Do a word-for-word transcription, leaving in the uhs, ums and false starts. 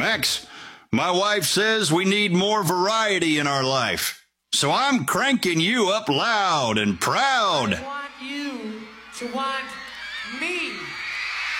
Max, my wife says we need more variety in our life. So I'm cranking you up loud and proud. I want you to want me.